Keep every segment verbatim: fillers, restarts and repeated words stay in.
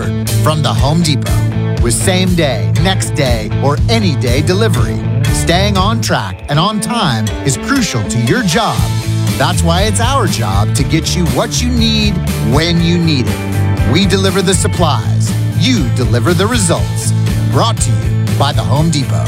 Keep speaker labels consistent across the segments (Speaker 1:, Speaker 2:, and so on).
Speaker 1: delivered from the Home Depot. With same day, next day, or any day delivery, staying on track and on time is crucial to your job. That's why it's our job to get you what you need when you need it. We deliver the supplies. You deliver the results. Brought to you by the Home Depot.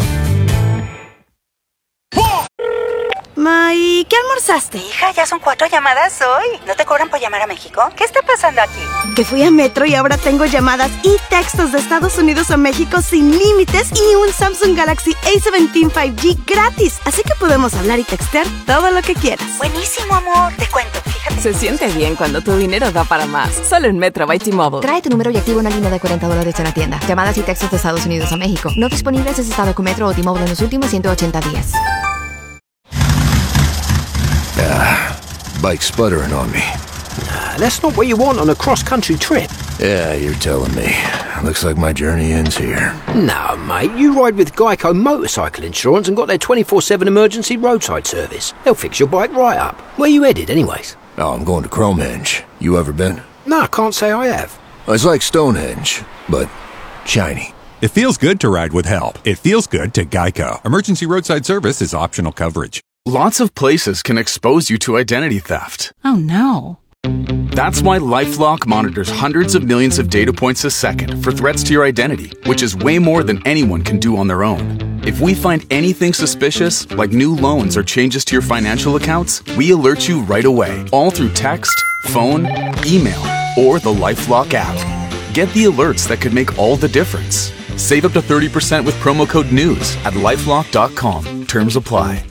Speaker 2: Ma, ¿y qué almorzaste?
Speaker 3: Hija, ya son cuatro llamadas hoy. ¿No te cobran por llamar a México? ¿Qué está pasando aquí?
Speaker 2: Que fui a Metro y ahora tengo llamadas y textos de Estados Unidos a México sin límites y un Samsung Galaxy A diecisiete cinco G gratis. Así que podemos hablar y textear todo lo que quieras.
Speaker 3: Buenísimo, amor. Te cuento, fíjate.
Speaker 4: Se siente bien cuando tu dinero da para más. Solo en Metro by T-Mobile.
Speaker 5: Trae tu número y activa una línea de cuarenta dólares en la tienda. Llamadas y textos de Estados Unidos a México. No disponibles en estado con Metro o T-Mobile en los últimos ciento ochenta días.
Speaker 6: Ah, bike's sputtering on me.
Speaker 7: Nah, that's not what you want on a cross-country trip.
Speaker 6: Yeah, you're telling me. Looks like my journey ends here.
Speaker 7: No, mate, you ride with Geico Motorcycle Insurance and got their twenty-four seven emergency roadside service. They'll fix your bike right up. Where you headed, anyways?
Speaker 6: Oh, I'm going to Cromehenge. You ever been?
Speaker 7: No, I can't say I have.
Speaker 6: It's like Stonehenge, but shiny.
Speaker 8: It feels good to ride with help. It feels good to Geico. Emergency roadside service is optional coverage.
Speaker 9: Lots of places can expose you to identity theft.
Speaker 10: Oh, no.
Speaker 9: That's why LifeLock monitors hundreds of millions of data points a second for threats to your identity, which is way more than anyone can do on their own. If we find anything suspicious, like new loans or changes to your financial accounts, we alert you right away, all through text, phone, email, or the LifeLock app. Get the alerts that could make all the difference. Save up to thirty percent with promo code NEWS at lifelock dot com. Terms apply.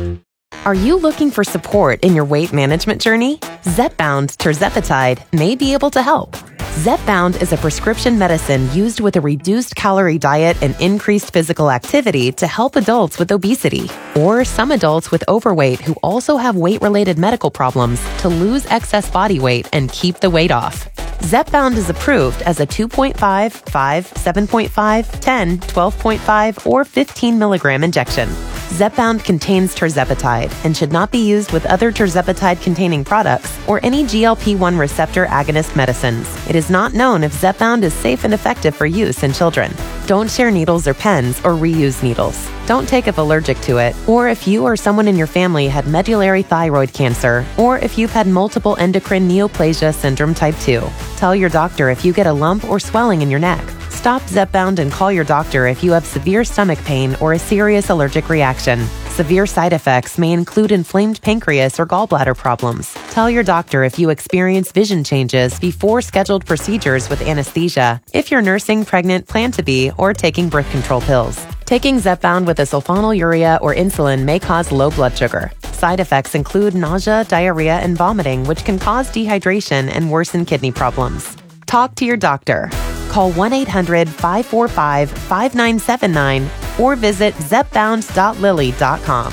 Speaker 11: Are you looking for support in your weight management journey? Zepbound tirzepatide may be able to help. Zepbound is a prescription medicine used with a reduced calorie diet and increased physical activity to help adults with obesity or some adults with overweight who also have weight-related medical problems to lose excess body weight and keep the weight off. Zepbound is approved as a two point five, five, seven point five, ten, twelve point five, or fifteen milligram injection. Zepbound contains tirzepatide and should not be used with other tirzepatide-containing products or any G L P one receptor agonist medicines. It is not known if Zepbound is safe and effective for use in children. Don't share needles or pens or reuse needles. Don't take if allergic to it, or if you or someone in your family had medullary thyroid cancer, or if you've had multiple endocrine neoplasia syndrome type two. Tell your doctor if you get a lump or swelling in your neck. Stop Zepbound and call your doctor if you have severe stomach pain or a serious allergic reaction. Severe side effects may include inflamed pancreas or gallbladder problems. Tell your doctor if you experience vision changes before scheduled procedures with anesthesia, if you're nursing, pregnant, plan to be, or taking birth control pills. Taking Zepbound with a sulfonylurea or insulin may cause low blood sugar. Side effects include nausea, diarrhea, and vomiting, which can cause dehydration and worsen kidney problems. Talk to your doctor. Call one eight hundred, five four five, five nine seven nine or visit zepbound dot lilly dot com.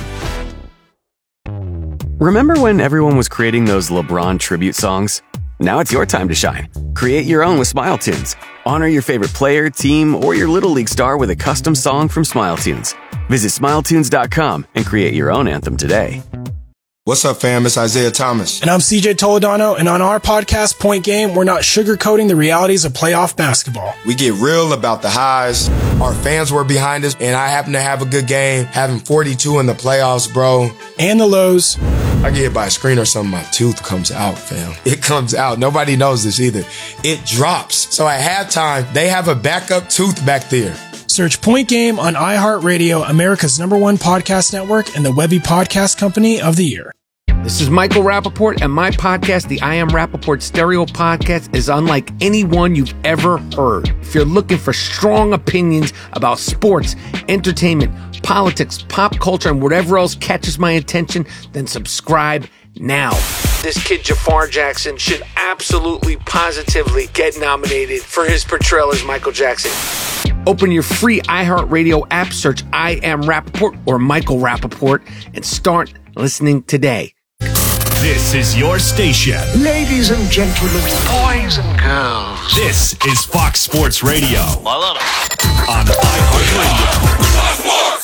Speaker 12: Remember when everyone was creating those LeBron tribute songs? Now it's your time to shine. Create your own with SmileTunes. Honor your favorite player, team, or your Little League star with a custom song from SmileTunes. Visit smile tunes dot com and create your own anthem today.
Speaker 13: What's up, fam? It's Isaiah Thomas.
Speaker 14: And I'm C J Toledano, and on our podcast, Point Game, we're not sugarcoating the realities of playoff basketball.
Speaker 13: We get real about the highs. Our fans were behind us, and I happen to have a good game, having forty-two in the playoffs, bro.
Speaker 14: And the lows.
Speaker 13: I get hit by a screen or something, my tooth comes out, fam. It comes out. Nobody knows this either. It drops. So at halftime, they have a backup tooth back there.
Speaker 14: Search Point Game on iHeartRadio, America's number one podcast network, and the Webby Podcast Company of the Year.
Speaker 15: This is Michael Rappaport, and my podcast, the I Am Rappaport Stereo Podcast, is unlike any one you've ever heard. If you're looking for strong opinions about sports, entertainment, politics, pop culture, and whatever else catches my attention, then subscribe now. This kid Jafar Jackson should absolutely, positively get nominated for his portrayal as Michael Jackson. Open your free iHeartRadio app, search I Am Rappaport or Michael Rappaport, and start listening today.
Speaker 16: This is your station.
Speaker 17: Ladies and gentlemen, boys and girls.
Speaker 16: This is Fox Sports Radio.
Speaker 17: I love it.
Speaker 16: On iHeartRadio.
Speaker 17: And here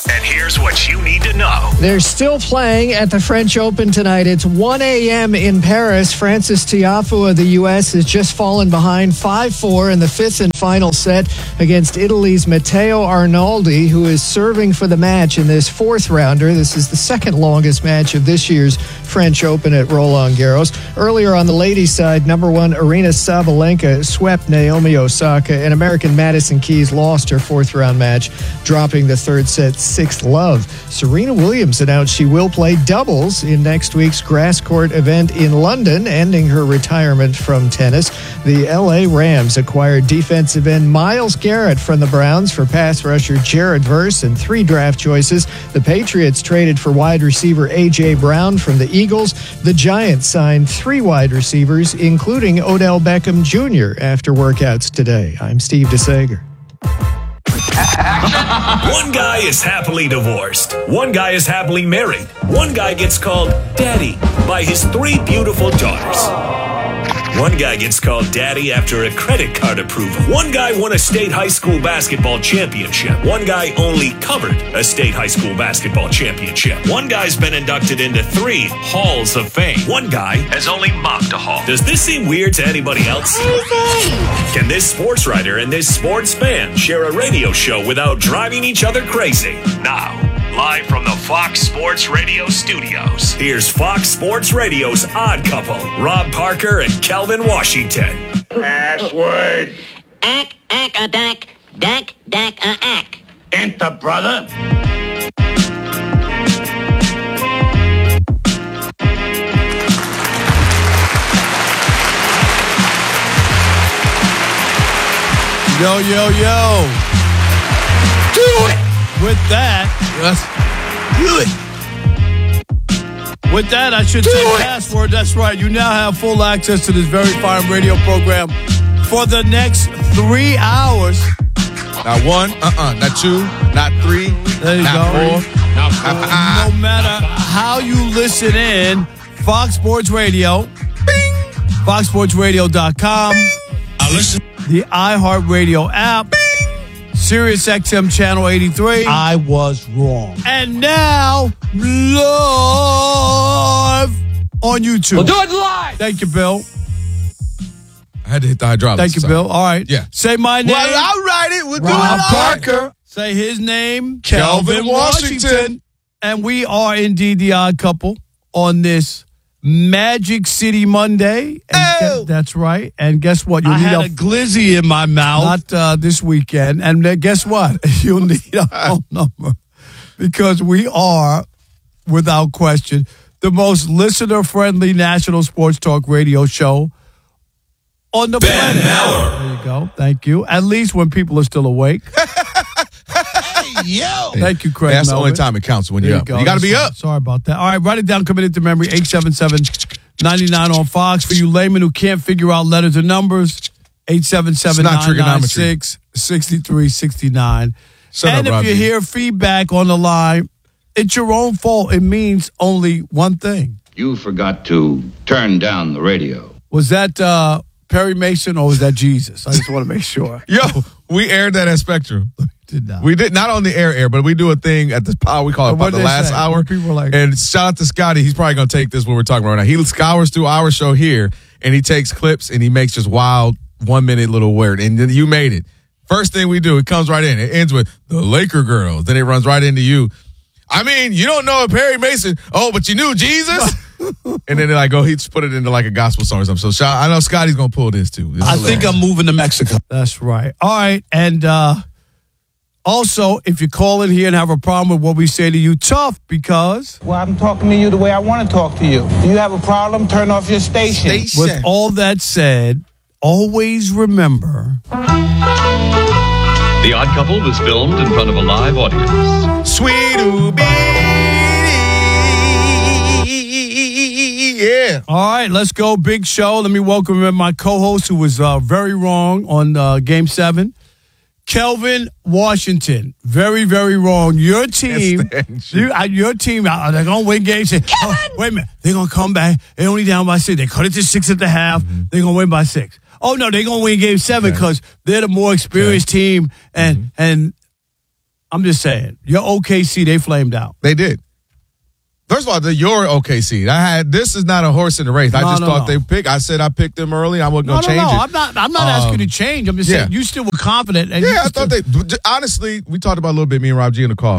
Speaker 16: Here's what you need to know.
Speaker 10: They're still playing at the French Open tonight. It's one a.m. in Paris. Francis Tiafoe of the U S has just fallen behind five four in the fifth and final set against Italy's Matteo Arnaldi, who is serving for the match in this fourth rounder. This is the second longest match of this year's French Open at Roland Garros. Earlier on the ladies' side, number one Aryna Sabalenka swept Naomi Osaka, and American Madison Keys lost her fourth round match, dropping the third set six love. Serena Williams announced she will play doubles in next week's grass court event in London, ending her retirement from tennis. The L A Rams acquired defensive end Myles Garrett from the Browns for pass rusher Jared Verse and three draft choices. The Patriots traded for wide receiver A J. Brown from the Eagles. The Giants signed three wide receivers, including Odell Beckham Junior after workouts today. I'm Steve DeSager.
Speaker 16: One guy is happily divorced. One guy is happily married. One guy gets called daddy by his three beautiful daughters. One guy gets called daddy after a credit card approval. One guy won a state high school basketball championship. One guy only covered a state high school basketball championship. One guy's been inducted into three halls of fame. One guy has only mopped a hall. Does this seem weird to anybody else? Can this sports writer and this sports fan share a radio show without driving each other crazy? Now, live from the Fox Sports Radio studios, here's Fox Sports Radio's Odd Couple, Rob Parker and Calvin Washington.
Speaker 17: Password. Ack, ack, a dack, dack, dack, a ack. Enter, brother.
Speaker 18: Yo, yo, yo. Do it. With that, yes. Do it. With that, I should Do say it. Password. That's right. You now have full access to this very fine radio program for the next three hours.
Speaker 19: Not one, uh-uh, not two, not three,
Speaker 18: there you
Speaker 19: not
Speaker 18: go.
Speaker 19: four. Not
Speaker 18: uh, no matter how you listen in, Fox Sports Radio, bing, fox sports radio dot com, I listen. The iHeartRadio app, bing, Sirius X M Channel eighty-three.
Speaker 19: I was wrong.
Speaker 18: And now, live on YouTube.
Speaker 15: We'll do it live.
Speaker 18: Thank you, Bill.
Speaker 19: I had to hit the hydraulics.
Speaker 18: Thank you,
Speaker 19: so.
Speaker 18: Bill. All right.
Speaker 19: Yeah.
Speaker 18: Say my name.
Speaker 19: Well, I'll write it. We'll do
Speaker 18: Rob
Speaker 19: it
Speaker 18: Parker. Say his name.
Speaker 19: Calvin Washington. Washington.
Speaker 18: And we are indeed the Odd Couple on this Magic City Monday. And
Speaker 19: oh.
Speaker 18: guess, that's right. And guess what? You'll
Speaker 19: I
Speaker 18: need
Speaker 19: had
Speaker 18: a,
Speaker 19: a glizzy in my mouth.
Speaker 18: Not uh, this weekend. And then guess what? You'll need a phone number because we are, without question, the most listener-friendly national sports talk radio show on the
Speaker 16: Ben
Speaker 18: planet.
Speaker 16: Maurer.
Speaker 18: There you go. Thank you. At least when people are still awake.
Speaker 19: Hey, yo.
Speaker 18: Thank you, Craig.
Speaker 19: That's
Speaker 18: Melvin.
Speaker 19: the only time it counts when
Speaker 18: There
Speaker 19: you're
Speaker 18: you
Speaker 19: up.
Speaker 18: go.
Speaker 19: You got to be
Speaker 18: Sorry,
Speaker 19: up.
Speaker 18: Sorry about that. All right, write it down, commit it to memory, eight seven seven, nine nine on Fox. For you laymen who can't figure out letters and numbers, eight seven seven, nine nine six, six three six nine. And if you hear feedback on the line, it's your own fault. It means only one thing.
Speaker 20: You forgot to turn down the radio.
Speaker 18: Was that uh, Perry Mason or was that Jesus? I just want to make sure.
Speaker 19: Yo, we aired that at Spectrum.
Speaker 18: Did not.
Speaker 19: We did not on the air air, but we do a thing at the power. We call it about the last say? hour.
Speaker 18: People like,
Speaker 19: and shout out to Scotty. He's probably going to take this what we're talking about right now. He scours through our show here, and he takes clips, and he makes just wild one-minute little word. And then you made it. First thing we do, it comes right in. It ends with the Laker girls. Then it runs right into you. I mean, you don't know Perry Mason. Oh, but you knew Jesus? And then they're like, oh, he just put it into like a gospel song or something. So shout, I know Scotty's going to pull this, too. This
Speaker 18: I
Speaker 19: hilarious.
Speaker 18: think I'm moving to Mexico. That's right. All right. And uh, also, if you call in here and have a problem with what we say to you, tough, because...
Speaker 21: Well, I'm talking to you the way I want to talk to you. Do you have a problem? Turn off your station.
Speaker 18: station. With all that said, always remember...
Speaker 22: The Odd Couple was filmed in front of a live audience.
Speaker 19: Sweet Ubi. Yeah.
Speaker 18: All right, let's go. Big show. Let me welcome in my co-host who was uh, very wrong on uh, Game seven. Kelvin Washington. Very, very wrong. Your team, you, uh, your team, uh, they're going to win Game six. Oh, wait a minute. They're going to come back. They're only down by six. They cut it to six at the half. Mm-hmm. They're going to win by six. Oh, no, they're going to win Game seven because okay. they're the more experienced okay. team. And, mm-hmm. and I'm just saying. Your O K C, they flamed out.
Speaker 19: They did. First of all, the your O K C. I had this is not a horse in the race. I
Speaker 18: No,
Speaker 19: just
Speaker 18: no,
Speaker 19: thought
Speaker 18: no.
Speaker 19: they picked. I said I picked them early. I wasn't
Speaker 18: No,
Speaker 19: gonna
Speaker 18: no,
Speaker 19: change
Speaker 18: no.
Speaker 19: it.
Speaker 18: I'm not. I'm not
Speaker 19: Um,
Speaker 18: asking you to change. I'm just
Speaker 19: yeah.
Speaker 18: saying you still were confident. And
Speaker 19: Yeah,
Speaker 18: you
Speaker 19: I
Speaker 18: still-
Speaker 19: thought they. Honestly, we talked about it a little bit. Me and Rob G in the call.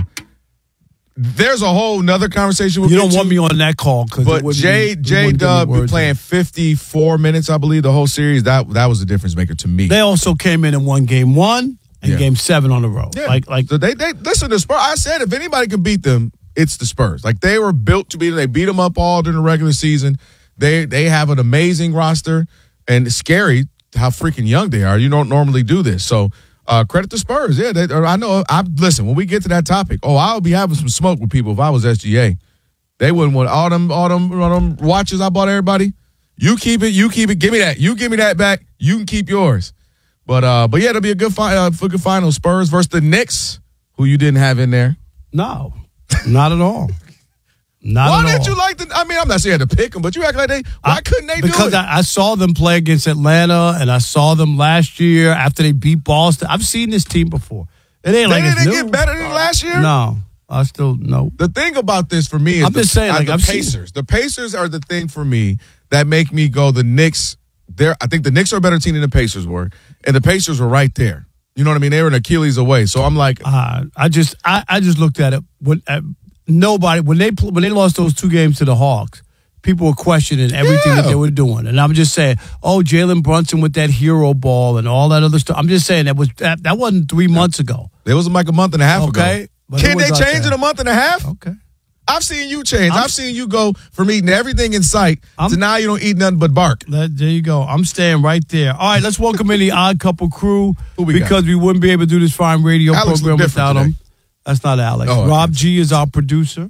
Speaker 19: There's a whole nother conversation. We'll
Speaker 18: You
Speaker 19: get
Speaker 18: don't
Speaker 19: to,
Speaker 18: want me on that call because.
Speaker 19: But J J Dub be playing fifty-four minutes, I believe, the whole series. That that was the difference maker to me.
Speaker 18: They also came in and won game one and
Speaker 19: Yeah.
Speaker 18: game seven on the road.
Speaker 19: Yeah.
Speaker 18: Like, like
Speaker 19: so they they listen to Spurs. I said if anybody can beat them, it's the Spurs. Like they were built to beat them. They beat them up all during the regular season. They they have an amazing roster, and it's scary how freaking young they are. You don't normally do this. So uh, credit to Spurs. Yeah, they, I know. I listen when we get to that topic. Oh, I'll be having some smoke with people if I was S G A. They wouldn't want all them all them all them watches I bought everybody. You keep it. You keep it. Give me that. You give me that back. You can keep yours. But uh, but yeah, it'll be a good fi- uh, for good final. Spurs versus the Knicks, who you didn't have in there.
Speaker 18: no, not at all. Not
Speaker 19: Why
Speaker 18: at
Speaker 19: didn't
Speaker 18: all.
Speaker 19: you like the? I mean, I'm not saying to pick them, but you act like they. Why
Speaker 18: I-
Speaker 19: couldn't they do it?
Speaker 18: Because I, I saw them play against Atlanta, and I saw them last year after they beat Boston. I've seen this team before. It ain't
Speaker 19: they
Speaker 18: like it's
Speaker 19: didn't
Speaker 18: new.
Speaker 19: get better than last year.
Speaker 18: No, I still no.
Speaker 19: The thing about this for me is
Speaker 18: I'm
Speaker 19: the,
Speaker 18: just saying,
Speaker 19: uh,
Speaker 18: like,
Speaker 19: the
Speaker 18: I've seen-
Speaker 19: Pacers. The Pacers are the thing for me that make me go. The Knicks. They're. I think the Knicks are a better team than the Pacers were, and the Pacers were right there. You know what I mean? They were an Achilles away. So I'm like,
Speaker 18: Uh, I just I, I just looked at it when uh, nobody when they pl- when they lost those two games to the Hawks, people were questioning everything
Speaker 19: Yeah.
Speaker 18: that they were doing, and I'm just saying, oh, Jalen Brunson with that hero ball and all that other stuff. I'm just saying that was that, that wasn't three months ago.
Speaker 19: it was like a month and a half
Speaker 18: Okay,
Speaker 19: ago.
Speaker 18: but it
Speaker 19: Can
Speaker 18: was
Speaker 19: they
Speaker 18: out
Speaker 19: change
Speaker 18: there.
Speaker 19: in a month and a half?
Speaker 18: Okay.
Speaker 19: I've seen you change.
Speaker 18: I'm-
Speaker 19: I've seen you go from eating everything in sight
Speaker 18: I'm-
Speaker 19: to now you don't eat nothing but bark.
Speaker 18: That, there you go. I'm staying right there. All right, let's welcome in the Odd Couple crew
Speaker 19: Who we got?
Speaker 18: because we wouldn't be able to do this fine radio
Speaker 19: Alex
Speaker 18: program
Speaker 19: look different
Speaker 18: without him.
Speaker 19: today.
Speaker 18: That's not Alex.
Speaker 19: Oh, okay.
Speaker 18: Rob G is our producer.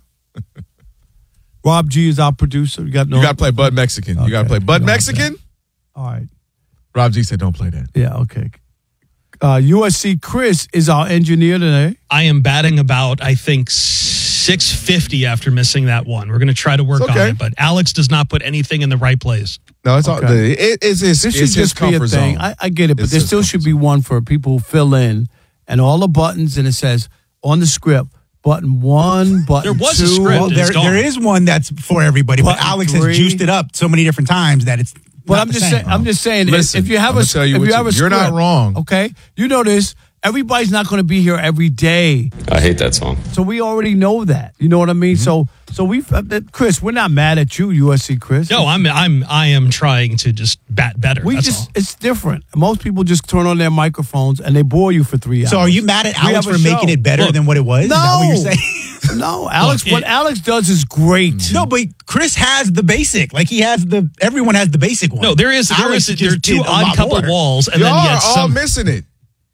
Speaker 18: Rob G is our producer. You got no.
Speaker 19: You got to play Bud Mexican. You got to
Speaker 18: Okay.
Speaker 19: play Bud
Speaker 18: You don't have
Speaker 19: Mexican.
Speaker 18: All right.
Speaker 19: Rob G said, "Don't play that."
Speaker 18: Yeah. Okay. Uh, U S C Chris is our engineer today.
Speaker 1: I am batting about, I think, six fifty after missing that one. We're going to try to work
Speaker 19: It's okay.
Speaker 1: on it, but Alex does not put anything in the right place.
Speaker 19: No, it's all.
Speaker 18: Okay.
Speaker 19: It, it's his,
Speaker 18: This
Speaker 19: it's
Speaker 18: should
Speaker 19: his
Speaker 18: just be a
Speaker 19: comfort
Speaker 18: thing.
Speaker 19: zone.
Speaker 18: I, I get it, but
Speaker 19: It's
Speaker 18: there
Speaker 19: his
Speaker 18: still
Speaker 19: comfort
Speaker 18: should be one for people who fill in and all the buttons, and it says on the script, button one, button
Speaker 1: There was a
Speaker 18: two.
Speaker 1: script.
Speaker 2: Well, there,
Speaker 1: It's gone.
Speaker 2: there is one that's for everybody, but
Speaker 18: Button
Speaker 2: Alex
Speaker 18: three.
Speaker 2: has juiced it up so many different times that it's.
Speaker 18: But
Speaker 2: not
Speaker 18: I'm
Speaker 2: the
Speaker 18: just
Speaker 2: same.
Speaker 18: saying. I'm just saying. if-
Speaker 19: Listen,
Speaker 18: if you have
Speaker 19: I'm
Speaker 18: a,
Speaker 19: gonna tell you
Speaker 18: if
Speaker 19: what
Speaker 18: you
Speaker 19: you-
Speaker 18: have a
Speaker 19: you're not
Speaker 18: script,
Speaker 19: wrong.
Speaker 18: Okay, you know this. Everybody's not going to be here every day,
Speaker 12: I hate that song.
Speaker 18: so we already know that. You know what I mean? So, so we, uh, Chris, we're not mad at you, U S C Chris.
Speaker 1: No, I'm I'm I am trying to just bat better.
Speaker 18: we
Speaker 1: That's
Speaker 18: just
Speaker 1: all.
Speaker 18: it's different. Most people just turn on their microphones and they bore you for three hours.
Speaker 2: So are you mad at
Speaker 18: We
Speaker 2: Alex
Speaker 18: have a
Speaker 2: for making
Speaker 18: show.
Speaker 2: it better
Speaker 1: Look,
Speaker 2: than what it was? Is that what you're
Speaker 18: No.
Speaker 2: saying?
Speaker 18: No, Alex.
Speaker 1: Look,
Speaker 18: what
Speaker 1: it-
Speaker 18: Alex does is great.
Speaker 2: No, but Chris has the basic. Like he has the. Everyone has the basic one.
Speaker 1: No, there is there
Speaker 2: Alex
Speaker 1: is there are
Speaker 2: just
Speaker 1: two
Speaker 2: did a
Speaker 1: odd
Speaker 2: lot
Speaker 1: couple
Speaker 2: more.
Speaker 1: walls, and
Speaker 19: Y'all
Speaker 1: then
Speaker 19: are
Speaker 1: yet
Speaker 19: all
Speaker 1: some.
Speaker 19: missing it.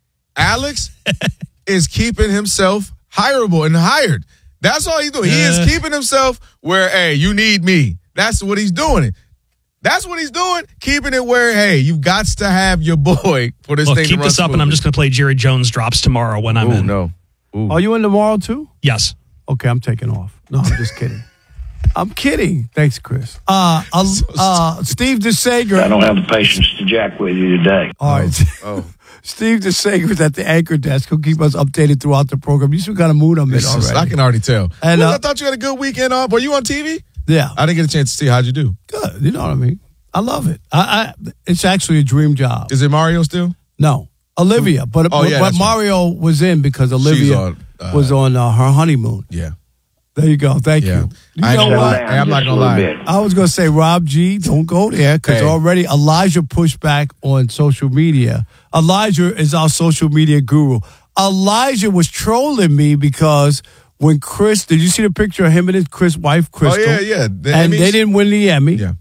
Speaker 19: Alex is keeping himself hireable and hired. That's all he's doing. He
Speaker 1: Uh.
Speaker 19: is keeping himself where, hey, you need me. That's what he's doing. That's what he's doing. Keeping it where, hey, you've got to have your boy for this
Speaker 1: Look,
Speaker 19: thing to
Speaker 1: keep
Speaker 19: run
Speaker 1: this up, and I'm
Speaker 19: smoothly.
Speaker 1: just going to play Jerry Jones drops tomorrow when I'm
Speaker 19: Ooh,
Speaker 1: in.
Speaker 19: no. Ooh.
Speaker 18: Are you in tomorrow too?
Speaker 1: Yes.
Speaker 18: Okay, I'm taking off. No, I'm just kidding. I'm kidding. Thanks, Chris. Uh, uh, uh Steve DeSager.
Speaker 17: I don't have the patience to jack with you today.
Speaker 18: All right.
Speaker 19: Oh.
Speaker 18: Steve DeSager is at the anchor desk. He'll keep us updated throughout the program. You see what kind of mood I'm in
Speaker 19: It's just-
Speaker 18: already.
Speaker 19: I can already tell.
Speaker 18: And,
Speaker 19: Well,
Speaker 18: uh,
Speaker 19: I thought you had a good weekend off. Were you on T V?
Speaker 18: Yeah.
Speaker 19: I didn't get a chance to see. How'd you do?
Speaker 18: Good. You know what I mean? I love it. I, I It's actually a dream job.
Speaker 19: Is it Mario still?
Speaker 18: No. Olivia. But,
Speaker 19: Oh, yeah,
Speaker 18: but
Speaker 19: that's right.
Speaker 18: Mario was in because Olivia
Speaker 19: on, uh,
Speaker 18: was on uh, her honeymoon.
Speaker 19: Yeah.
Speaker 18: There you go. Thank
Speaker 19: Yeah.
Speaker 18: you. You
Speaker 19: I ain't
Speaker 18: know
Speaker 19: gonna
Speaker 18: what?
Speaker 19: lie. Hey, I'm not gonna lie.
Speaker 18: I was going to say, Rob G, don't go there because
Speaker 19: Hey.
Speaker 18: already Elijah pushed back on social media. Elijah is our social media guru. Elijah was trolling me because when Chris, did you see the picture of him and his Chris wife, Crystal?
Speaker 19: Oh, yeah, yeah. The
Speaker 18: and
Speaker 19: Emmys?
Speaker 18: they didn't win the Emmy.
Speaker 19: Yeah.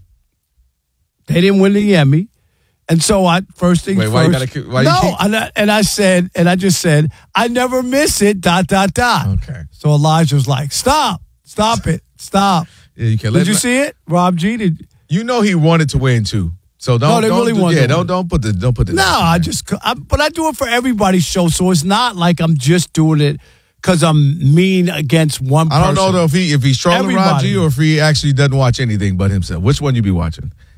Speaker 18: They didn't win the Emmy. And so I, first things
Speaker 19: Wait,
Speaker 18: first.
Speaker 19: why you gotta keep- why you
Speaker 18: no,
Speaker 19: keep-
Speaker 18: and, I, and I said, and I just said, I never miss it, dot, dot, dot.
Speaker 19: Okay.
Speaker 18: So Elijah was like, stop, stop it, stop.
Speaker 19: Yeah, you can
Speaker 18: Did you see it, Rob G? Did
Speaker 19: You know he wanted to win too. So don't.
Speaker 18: No, they
Speaker 19: don't
Speaker 18: really
Speaker 19: do,
Speaker 18: wanted
Speaker 19: Yeah,
Speaker 18: to
Speaker 19: don't
Speaker 18: win.
Speaker 19: don't put the don't put the.
Speaker 18: No, I just, I, but I do it for everybody's show, so it's not like I'm just doing it because I'm mean against one person.
Speaker 19: I don't know though if he if he's trolling Rob
Speaker 18: Everybody.
Speaker 19: G or if he actually doesn't watch anything but himself. Which one you be watching?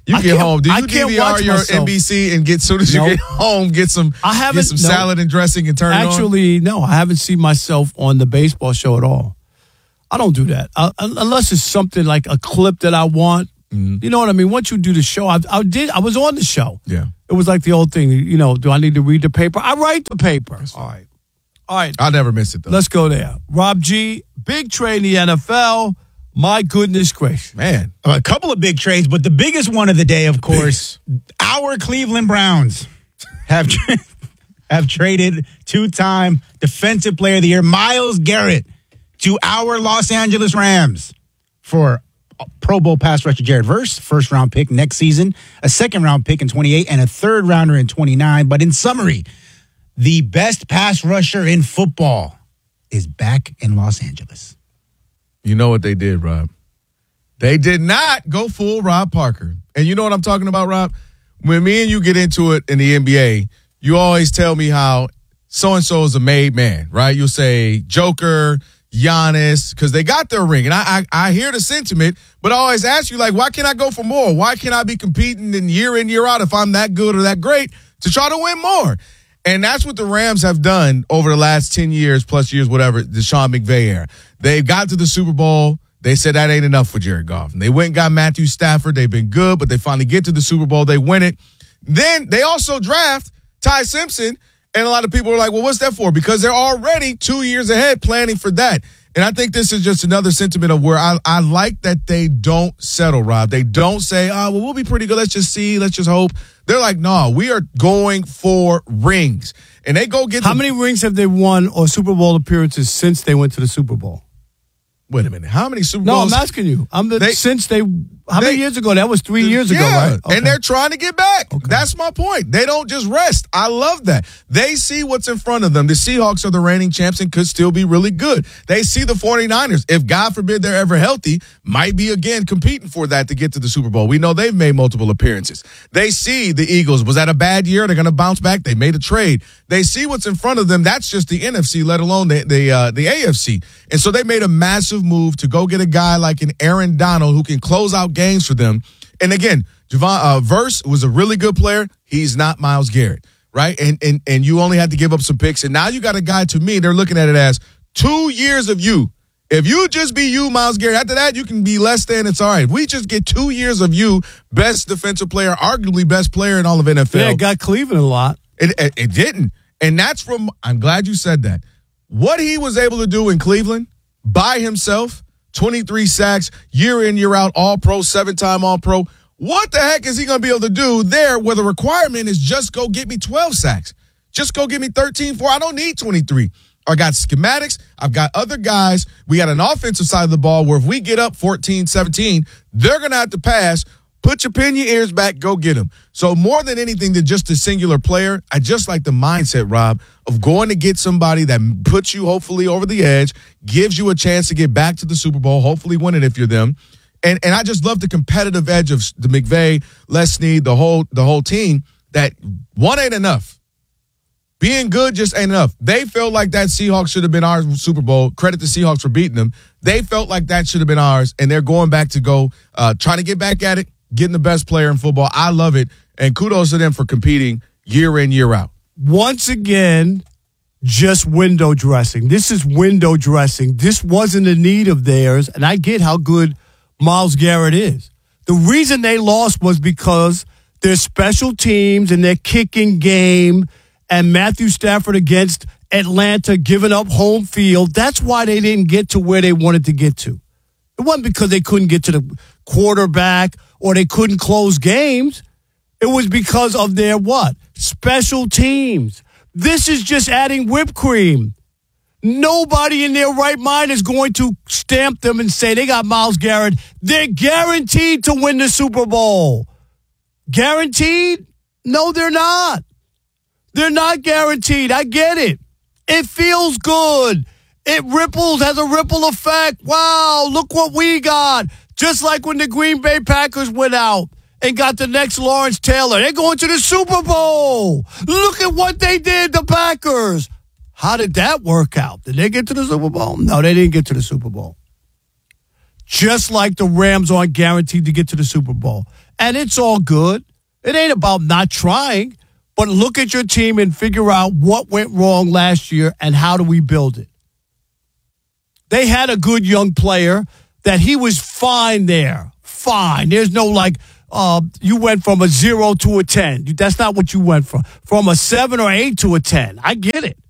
Speaker 19: You
Speaker 18: I
Speaker 19: get
Speaker 18: can't-
Speaker 19: home. Do
Speaker 18: I
Speaker 19: you
Speaker 18: can't
Speaker 19: D V R
Speaker 18: watch
Speaker 19: your
Speaker 18: myself.
Speaker 19: N B C and get soon as you
Speaker 18: Nope.
Speaker 19: get home, get some
Speaker 18: I haven't
Speaker 19: get some
Speaker 18: no.
Speaker 19: salad and dressing and turn it on?
Speaker 18: Actually, no, I haven't seen myself on the baseball show at all. I don't do that uh, unless it's something like a clip that I want.
Speaker 19: Mm-hmm.
Speaker 18: You know what I mean? Once you do the show, I, I did. I was on the show.
Speaker 19: Yeah.
Speaker 18: It was like the old thing. You know, do I need to read the paper? I write the paper. All right. All right.
Speaker 19: I'll never miss it, though.
Speaker 18: Let's go there. Rob G, big trade in the N F L. My goodness gracious.
Speaker 19: Man.
Speaker 2: A couple of big trades, but the biggest one of the day, of course, our Cleveland Browns have tra- have traded two-time Defensive Player of the Year Myles Garrett to our Los Angeles Rams for Pro Bowl pass rusher Jared Verse, first-round pick next season, a second-round pick in twenty-eight, and a third-rounder in twenty-nine. But in summary, the best pass rusher in football is back in Los Angeles.
Speaker 19: You know what they did, Rob? They did not go full Rob Parker. And you know what I'm talking about, Rob? When me and you get into it in the N B A, you always tell me how so-and-so is a made man, right? You'll say Joker, Giannis, because they got their ring. And I, I I hear the sentiment, but I always ask you, like, why can't I go for more? Why can't I be competing in year in, year out if I'm that good or that great to try to win more? And that's what the Rams have done over the last ten years, plus years, whatever, the Sean McVay era. They got to the Super Bowl. They said that ain't enough for Jared Goff. And they went and got Matthew Stafford. They've been good, but they finally get to the Super Bowl. They win it. Then they also draft Ty Simpson. And a lot of people are like, well, what's that for? Because they're already two years ahead planning for that. And I think this is just another sentiment of where I, I like that they don't settle, Rob. They don't say, oh, well, we'll be pretty good. Let's just see. Let's just hope. They're like, no, we are going for rings. And they go get
Speaker 18: How
Speaker 19: the-
Speaker 18: many rings have they won or Super Bowl appearances since they went to the Super Bowl?
Speaker 19: Wait a minute. How many Super
Speaker 18: No,
Speaker 19: Bowls?
Speaker 18: I'm asking you. I'm the,
Speaker 19: They-
Speaker 18: since they. How
Speaker 19: they-
Speaker 18: many years ago? That was three years ago,
Speaker 19: Yeah,
Speaker 18: right? Okay.
Speaker 19: and they're trying to get back. That's my point. They don't just rest. I love that. They see what's in front of them. The Seahawks are the reigning champs and could still be really good. They see the 49ers, if God forbid they're ever healthy, might be again competing for that to get to the Super Bowl. We know they've made multiple appearances. They see the Eagles. Was that a bad year? They're going to bounce back. They made a trade. They see what's in front of them. That's just the N F C, let alone the the, uh, the A F C. And so they made a massive move to go get a guy like an Aaron Donald who can close out games for them. And again, Javon uh, Verse was a really good player. He's not Myles Garrett, right? And and and you only had to give up some picks. And now you got a guy, to me, they're looking at it as two years of you. If you just be you, Myles Garrett, after that, you can be less than, it's all right. If we just get two years of you, best defensive player, arguably best player in all of N F L.
Speaker 18: Yeah, it got Cleveland a lot.
Speaker 19: It, it, it didn't. And that's from, I'm glad you said that. What he was able to do in Cleveland by himself, twenty-three sacks, year in, year out, all pro, seven-time all pro. What the heck is he going to be able to do there where the requirement is just go get me twelve sacks? Just go get me thirteen, four. I don't need twenty-three. I got schematics. I've got other guys. We got an offensive side of the ball where if we get up fourteen, seventeen, they're going to have to pass. Put your pin your ears back, go get them. So more than anything than just a singular player, I just like the mindset, Rob, of going to get somebody that puts you hopefully over the edge, gives you a chance to get back to the Super Bowl, hopefully win it if you're them. And and I just love the competitive edge of the McVay, Les Snead, the whole the whole team, that one ain't enough. Being good just ain't enough. They felt like that Seahawks should have been our Super Bowl. Credit the Seahawks for beating them. They felt like that should have been ours, and they're going back to go uh, trying to get back at it, getting the best player in football. I love it, and kudos to them for competing year in, year out.
Speaker 18: Once again, just window dressing. This is window dressing. This wasn't a need of theirs, and I get how good Myles Garrett is. The reason they lost was because their special teams and their kicking game and Matthew Stafford against Atlanta giving up home field. That's why they didn't get to where they wanted to get to. It wasn't because they couldn't get to the quarterback or they couldn't close games. It was because of their what? Special teams. This is just adding whipped cream. Nobody in their right mind is going to stamp them and say they got Myles Garrett. They're guaranteed to win the Super Bowl. Guaranteed? No, they're not. They're not guaranteed. I get it. It feels good. It ripples, has a ripple effect. Wow, look what we got. Just like when the Green Bay Packers went out and got the next Lawrence Taylor. They're going to the Super Bowl. Look at what they did, the Packers. How did that work out? Did they get to the Super Bowl? No, they didn't get to the Super Bowl. Just like the Rams aren't guaranteed to get to the Super Bowl. And it's all good. It ain't about not trying, but look at your team and figure out what went wrong last year and how do we build it. They had a good young player that he was fine there. Fine. There's no like, uh, you went from a zero to a ten. That's not what you went from. From a seven or eight to a ten. I get it.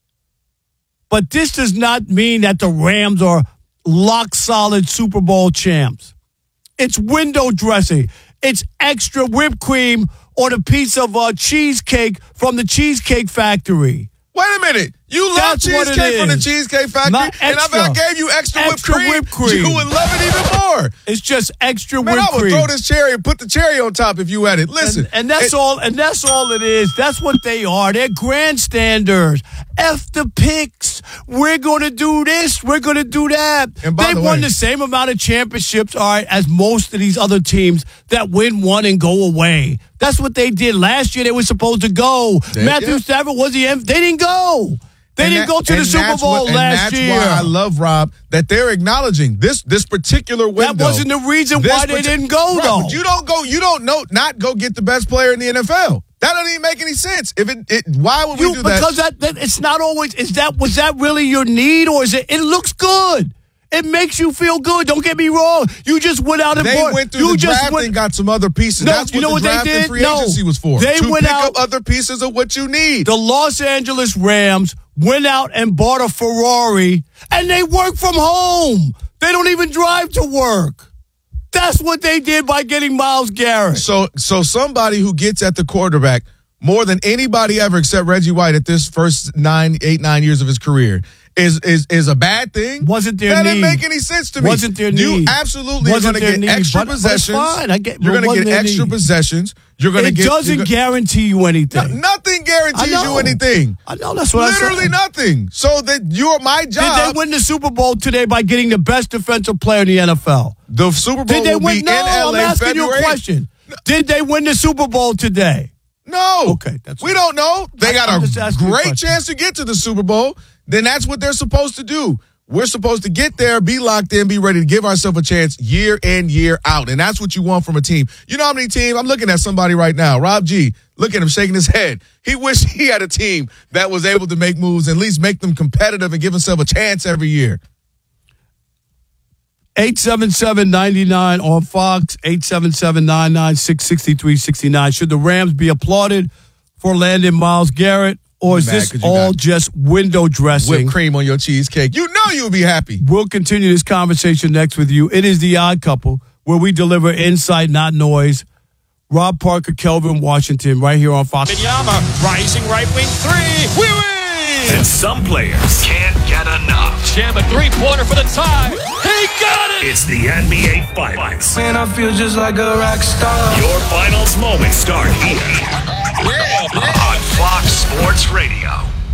Speaker 18: But this does not mean that the Rams are lock-solid Super Bowl champs. It's window dressing. It's extra whipped cream on a piece of uh, cheesecake from the Cheesecake Factory.
Speaker 19: Wait a minute. You love
Speaker 18: That's what it
Speaker 19: cheesecake from the
Speaker 18: is.
Speaker 19: Cheesecake Factory?
Speaker 18: Not
Speaker 19: And if
Speaker 18: extra.
Speaker 19: I gave you extra,
Speaker 18: Extra
Speaker 19: whipped, cream,
Speaker 18: whipped cream.
Speaker 19: you would love it even more.
Speaker 18: It's just extra
Speaker 19: Man,
Speaker 18: whipped
Speaker 19: I would
Speaker 18: cream.
Speaker 19: throw this cherry and put the cherry on top if you had it. Listen.
Speaker 18: And, and that's
Speaker 19: it-
Speaker 18: all and that's all it is. That's what they are. They're grandstanders. F the picks. We're gonna do this. We're gonna do that.
Speaker 19: And by
Speaker 18: they
Speaker 19: the
Speaker 18: won
Speaker 19: way-
Speaker 18: the same amount of championships, all right, as most of these other teams that win one and go away. That's what they did last year. They were supposed to go.
Speaker 19: They-
Speaker 18: Matthew
Speaker 19: yeah.
Speaker 18: Stafford was the M- they didn't go. They
Speaker 19: And
Speaker 18: didn't
Speaker 19: that-
Speaker 18: go to the
Speaker 19: and
Speaker 18: Super
Speaker 19: that's
Speaker 18: Bowl
Speaker 19: what- and
Speaker 18: last
Speaker 19: that's
Speaker 18: year.
Speaker 19: why I love, Rob, that they're acknowledging this this particular window.
Speaker 18: That wasn't the reason
Speaker 19: This
Speaker 18: why they
Speaker 19: parti-
Speaker 18: didn't go,
Speaker 19: Right,
Speaker 18: though.
Speaker 19: But you don't go. You don't know. Not go get the best player in the N F L. That doesn't even make any sense. If it, it why would we
Speaker 18: You,
Speaker 19: do that?
Speaker 18: because that, that it's not always is that was that really your need or is it it looks good. It makes you feel good. Don't get me wrong. You just went out and
Speaker 19: They
Speaker 18: bought,
Speaker 19: went through
Speaker 18: you
Speaker 19: the
Speaker 18: just
Speaker 19: draft
Speaker 18: went,
Speaker 19: and got some other pieces.
Speaker 18: No,
Speaker 19: That's
Speaker 18: you know
Speaker 19: what the
Speaker 18: what they
Speaker 19: draft and
Speaker 18: did?
Speaker 19: free
Speaker 18: No.
Speaker 19: agency was for.
Speaker 18: They
Speaker 19: to
Speaker 18: went
Speaker 19: pick
Speaker 18: out-
Speaker 19: up other pieces of what you need.
Speaker 18: The Los Angeles Rams went out and bought a Ferrari and they work from home. They don't even drive to work. That's what they did by getting Myles Garrett.
Speaker 19: So, so somebody who gets at the quarterback more than anybody ever except Reggie White at this first nine, eight, nine years of his career is is is a bad thing.
Speaker 18: Wasn't their
Speaker 19: that
Speaker 18: need.
Speaker 19: didn't make any sense to me.
Speaker 18: Wasn't their
Speaker 19: You
Speaker 18: need.
Speaker 19: absolutely
Speaker 18: Wasn't
Speaker 19: are
Speaker 18: their
Speaker 19: going to
Speaker 18: need,
Speaker 19: get extra
Speaker 18: but- but it's
Speaker 19: possessions.
Speaker 18: fine. I get-
Speaker 19: you're
Speaker 18: but
Speaker 19: going to
Speaker 18: wasn't
Speaker 19: get
Speaker 18: their
Speaker 19: extra
Speaker 18: need.
Speaker 19: possessions. You're going to
Speaker 18: It
Speaker 19: get.
Speaker 18: doesn't
Speaker 19: you're go-
Speaker 18: guarantee you anything.
Speaker 19: No, nothing guarantees
Speaker 18: I
Speaker 19: you
Speaker 18: know.
Speaker 19: anything.
Speaker 18: I know that's what I said.
Speaker 19: Literally nothing. So that you're my job.
Speaker 18: Did they win the Super Bowl today by getting the best defensive player in the N F L?
Speaker 19: The Super Bowl
Speaker 18: Did they
Speaker 19: will
Speaker 18: win?
Speaker 19: be
Speaker 18: No,
Speaker 19: in L A
Speaker 18: I'm asking
Speaker 19: February.
Speaker 18: you a question. Did they win the Super Bowl today?
Speaker 19: No.
Speaker 18: Okay, that's
Speaker 19: we don't know. They got
Speaker 18: I'm just
Speaker 19: a
Speaker 18: asking you a
Speaker 19: great
Speaker 18: question.
Speaker 19: chance to get to the Super Bowl. Then that's what they're supposed to do. We're supposed to get there, be locked in, be ready to give ourselves a chance year in, year out. And that's what you want from a team. You know how many teams? I'm looking at somebody right now, Rob G. Look at him shaking his head. He wished he had a team that was able to make moves, and at least make them competitive and give himself a chance every year.
Speaker 18: eight seven seven, nine nine on Fox, eight seven seven, nine nine six, six three six nine. Should the Rams be applauded for landing Myles Garrett, or is
Speaker 19: Mad
Speaker 18: this
Speaker 19: 'cause you
Speaker 18: all
Speaker 19: got
Speaker 18: just window dressing?
Speaker 19: Whipped cream on your cheesecake. You know you'll be happy.
Speaker 18: We'll continue this conversation next with you. It is The Odd Couple, where we deliver insight, not noise. Rob Parker, Kelvin Washington, right here on Fox.
Speaker 16: Minyama, rising right wing three. We win! And some players can't get enough. Jam a three-pointer for the tie. He got it! It's the N B A Finals.
Speaker 3: Man, I feel just like a rock star.
Speaker 16: Your finals moments start here on Fox Sports Radio.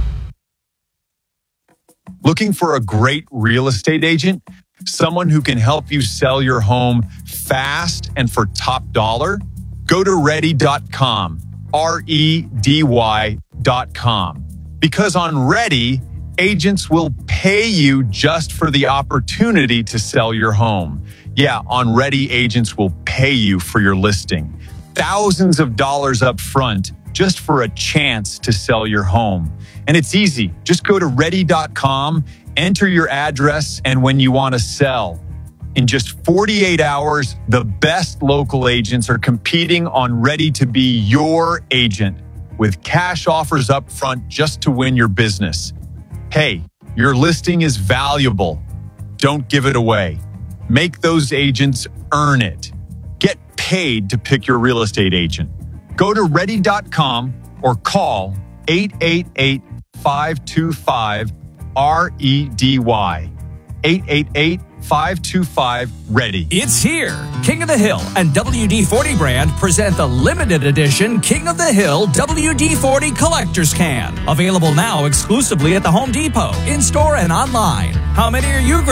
Speaker 4: Looking for a great real estate agent? Someone who can help you sell your home fast and for top dollar? Go to ready dot com, R E D Y dot com. Because on Ready, agents will pay you just for the opportunity to sell your home. Yeah, on Ready, agents will pay you for your listing. Thousands of dollars up front just for a chance to sell your home. And it's easy. Just go to ready dot com, enter your address, and when you want to sell. In just forty-eight hours, the best local agents are competing on Ready to be your agent with cash offers up front just to win your business. Hey, your listing is valuable. Don't give it away. Make those agents earn it. Get paid to pick your real estate agent. Go to ready dot com or call eight eight eight, five two five, R E D Y. eight eight eight, five two five, READY.
Speaker 23: It's here. King of the Hill and W D forty brand present the limited edition King of the Hill W D forty Collector's Can. Available now exclusively at the Home Depot, in-store and online. How many are you grabbing?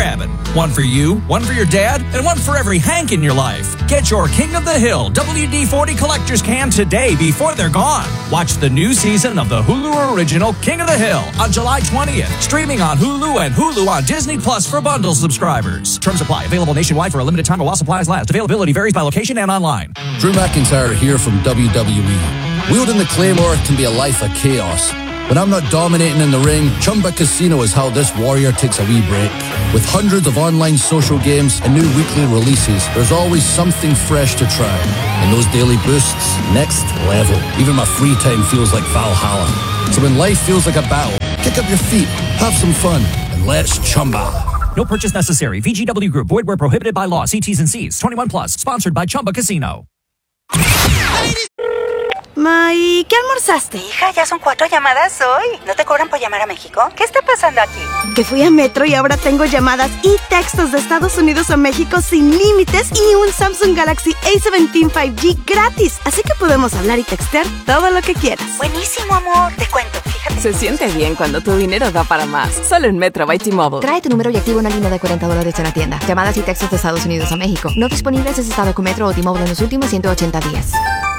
Speaker 23: One for you, one for your dad, and one for every Hank in your life. Get your King of the Hill W D forty collector's can today before they're gone. Watch the new season of the Hulu original King of the Hill on July twentieth. Streaming on Hulu and Hulu on Disney Plus for bundle subscribers. Terms apply. Available nationwide for a limited time while supplies last. Availability varies by location and online.
Speaker 5: Drew McIntyre here from W W E. Wielding the Claymore can be a life of chaos. When I'm not dominating in the ring, Chumba Casino is how this warrior takes a wee break. With hundreds of online social games and new weekly releases, there's always something fresh to try. And those daily boosts, next level. Even my free time feels like Valhalla. So when life feels like a battle, kick up your feet, have some fun, and let's Chumba.
Speaker 23: No purchase necessary. V G W Group. Void where prohibited by law. See T's and C's. twenty-one plus. Sponsored by Chumba Casino.
Speaker 6: Ma, ¿y qué almorzaste? Hija, ya son cuatro llamadas hoy. ¿No te cobran por llamar a México? ¿Qué está pasando aquí? Que fui a Metro y ahora tengo llamadas y textos de Estados Unidos a México sin límites y un Samsung Galaxy A diecisiete cinco G gratis. Así que podemos hablar y textear todo lo que quieras. Buenísimo, amor. Te cuento, fíjate.
Speaker 7: Se siente bien cuando tu dinero da para más. Solo en Metro by T-Mobile.
Speaker 24: Trae tu número y activa una línea de cuarenta dólares en la tienda. Llamadas y textos de Estados Unidos a México. No disponibles si has estado con Metro o T-Mobile en los últimos ciento ochenta días.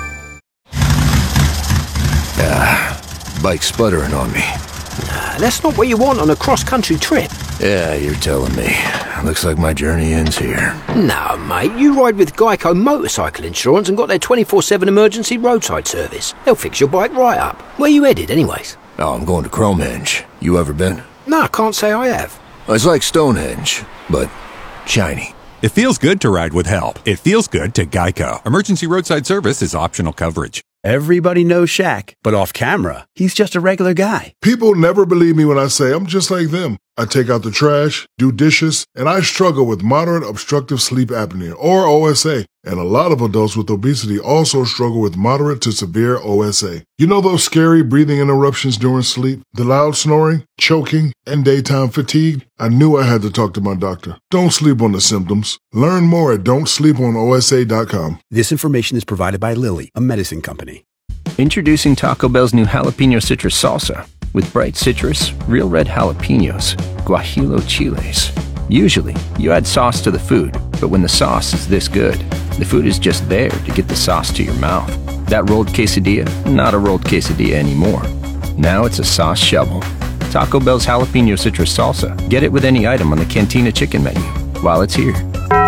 Speaker 25: Ah, bike's sputtering on me.
Speaker 26: Nah, that's not what you want on a cross-country trip.
Speaker 25: Yeah, you're telling me. Looks like my journey ends here.
Speaker 26: No, mate, you ride with Geico Motorcycle Insurance and got their twenty-four seven emergency roadside service. They'll fix your bike right up. Where you headed, anyways?
Speaker 25: Oh, I'm going to Cromehenge. You ever been?
Speaker 26: No, I can't say I have.
Speaker 25: It's like Stonehenge, but shiny.
Speaker 8: It feels good to ride with help. It feels good to Geico. Emergency roadside service is optional coverage.
Speaker 27: Everybody knows Shaq, but off camera, he's just a regular guy.
Speaker 28: People never believe me when I say I'm just like them. I take out the trash, do dishes, and I struggle with moderate obstructive sleep apnea, or O S A. And a lot of adults with obesity also struggle with moderate to severe O S A. You know those scary breathing interruptions during sleep, the loud snoring, choking, and daytime fatigue? I knew I had to talk to my doctor. Don't sleep on the symptoms. Learn more at don't sleep on O S A dot com.
Speaker 27: This information is provided by Lilly, a medicine company.
Speaker 29: Introducing Taco Bell's new jalapeno citrus salsa. With bright citrus, real red jalapenos, guajillo chiles. Usually, you add sauce to the food, but when the sauce is this good, the food is just there to get the sauce to your mouth. That rolled quesadilla, not a rolled quesadilla anymore. Now it's a sauce shovel. Taco Bell's jalapeno citrus salsa. Get it with any item on the Cantina chicken menu while it's here.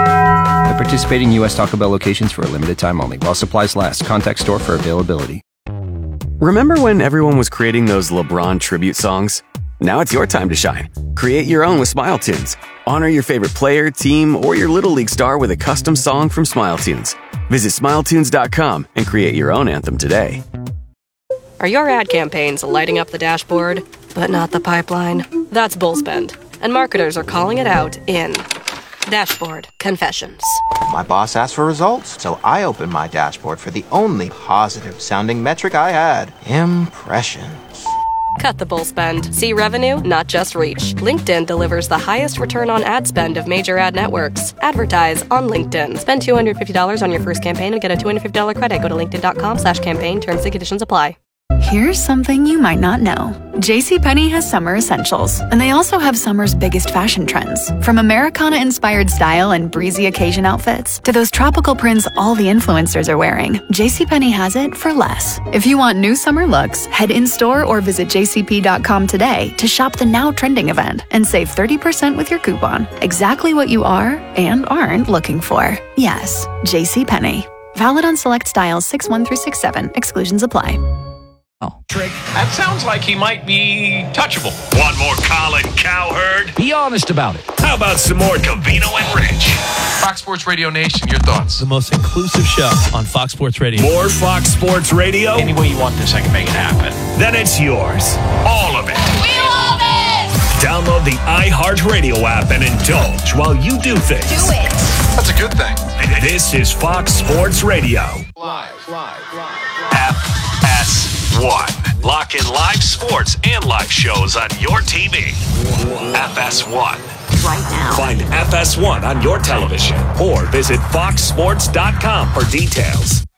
Speaker 29: At participating U S Taco Bell locations for a limited time only. While supplies last. Contact store for availability.
Speaker 12: Remember when everyone was creating those LeBron tribute songs? Now it's your time to shine. Create your own with Smile Tunes. Honor your favorite player, team, or your Little League star with a custom song from Smile Tunes. Visit smile tunes dot com and create your own anthem today.
Speaker 30: Are your ad campaigns lighting up the dashboard, but not the pipeline? That's Bullspend, and marketers are calling it out in Dashboard Confessions.
Speaker 31: My boss asked for results, so I opened my dashboard for the only positive-sounding metric I had, impressions.
Speaker 30: Cut the bull spend. See revenue, not just reach. LinkedIn delivers the highest return on ad spend of major ad networks. Advertise on LinkedIn. Spend two hundred fifty dollars on your first campaign and get a two hundred fifty dollars credit. Go to linkedin.com slash campaign. Terms and conditions apply.
Speaker 32: Here's something you might not know. JCPenney has summer essentials, and they also have summer's biggest fashion trends. From Americana-inspired style and breezy occasion outfits to those tropical prints all the influencers are wearing, JCPenney has it for less. If you want new summer looks, head in-store or visit j c p dot com today to shop the now trending event and save thirty percent with your coupon. Exactly what you are and aren't looking for. Yes, JCPenney. Valid on select styles six one through six seven. Exclusions apply.
Speaker 16: Trick. That sounds like he might be touchable. Want more Colin Cowherd? Be honest about it. How about some more Covino and Rich?
Speaker 33: Fox Sports Radio Nation, your thoughts?
Speaker 1: The most inclusive show on Fox Sports Radio.
Speaker 16: More Fox Sports Radio?
Speaker 33: Any way you want this, I can make it happen.
Speaker 16: Then it's yours. All of it.
Speaker 34: We love it!
Speaker 16: Download the iHeartRadio app and indulge while you do things.
Speaker 34: Do it.
Speaker 33: That's a good thing.
Speaker 16: This is Fox Sports Radio.
Speaker 33: Live, live, live.
Speaker 16: F S one. Lock in live sports and live shows on your T V. F S one.
Speaker 34: Right now.
Speaker 16: Find F S one on your television or visit fox sports dot com for details.